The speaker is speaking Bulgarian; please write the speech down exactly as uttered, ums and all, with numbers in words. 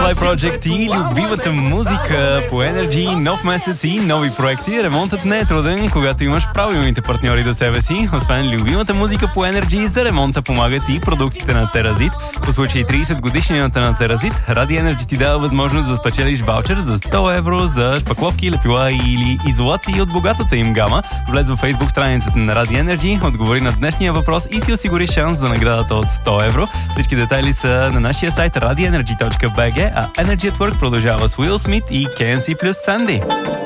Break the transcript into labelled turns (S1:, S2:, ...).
S1: Butterfly Project и любимата музика по Energy. Нов месец и нови проекти. Ремонтът не е труден, когато имаш правилните партньори до себе си. Освен любимата музика по Energy, за ремонта помагат и продуктите на Теразит. По случай трийсет годишнината на Теразит, Ради Energy ти дава възможност да спечелиш ваучер за сто евро за шпакловки, лепила или изолации от богатата им гама. Влез във Facebook страницата на Ради Energy, отговори на днешния въпрос и си осигури шанс за наградата от сто евро. Всички детайли са на нашия сайт радио енерджи точка би джи, а Energy at Work продължава с Уил Смит и Кенси плюс Санди.